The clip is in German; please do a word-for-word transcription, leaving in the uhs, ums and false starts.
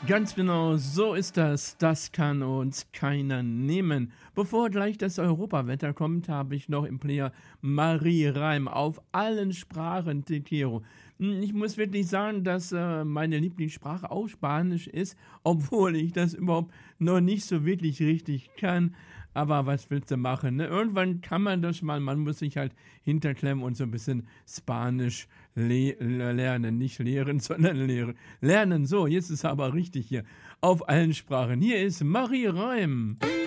Ganz genau, so ist das. Das kann uns keiner nehmen. Bevor gleich das Europawetter kommt, habe ich noch im Player Marie Reim auf allen Sprachen Te Hm, Ich muss wirklich sagen, dass äh, meine Lieblingssprache auch Spanisch ist, obwohl ich das überhaupt noch nicht so wirklich richtig kann. Aber was willst du machen? Ne? Irgendwann kann man das mal, man muss sich halt hinterklemmen und so ein bisschen Spanisch le lernen. Nicht lehren, sondern lehren. Lernen, so, jetzt ist aber richtig hier. Auf allen Sprachen. Hier ist Marie Reim.